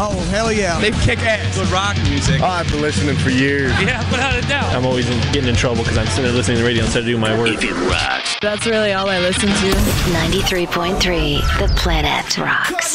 Oh, hell yeah. They kick ass. Good rock music. Oh, I've been listening for years. Yeah, without a doubt. I'm always getting in trouble because I'm sitting there listening to the radio instead of doing my work. If it rocks. That's really all I listen to. 93.3 The Planet Rocks.